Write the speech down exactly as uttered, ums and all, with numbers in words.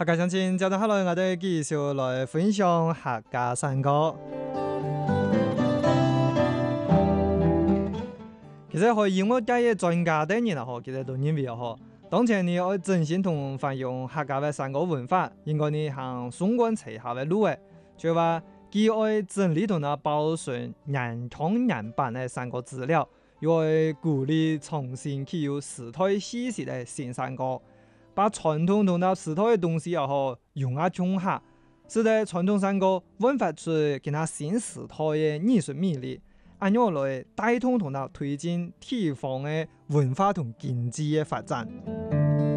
客家鄉親，接住下來，我哋繼續來分享客家山歌。其實學音樂界嘅專家等人啊，嗬，其實都認為啊，嗬，當前你要振興同發揚客家嘅山歌文化，應該你行雙管齊下嘅路誒，就係話既愛整理同埋保存原腔原版嘅山歌資料，又愛鼓勵重新起有時代氣息嘅新山歌。把傳統同埋時代嘅東西又好融合融合，使得傳統山歌煥發出其他新時代嘅藝術魅力，按樣來帶動同埋推進地方嘅文化同經濟嘅發展。